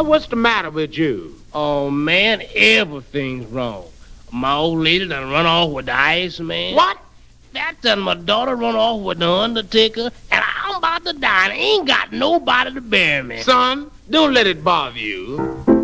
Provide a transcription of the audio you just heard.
what's the matter with you? Oh, man, everything's wrong. My old lady done run off with the Iceman. What? That done my daughter run off with the Undertaker, and I'm about to die and ain't got nobody to bury me. Son, don't let it bother you.